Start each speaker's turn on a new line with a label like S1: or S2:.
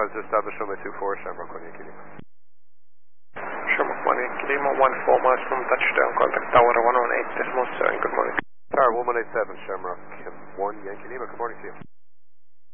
S1: Enterprise to establish runway 24, Shamrock 1 Yankee Lima.
S2: Shamrock 1 Yankee Lima, 14 miles from touchdown, contact tower 118.7, good morning.
S1: Tower 117, Shamrock 1 Yankee Lima, good morning to you.